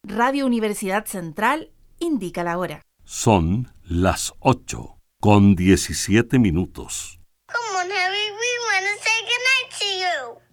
Radio Universidad Central indica la hora. Son las 8:17. Come on, Harry, we want to say goodnight to you.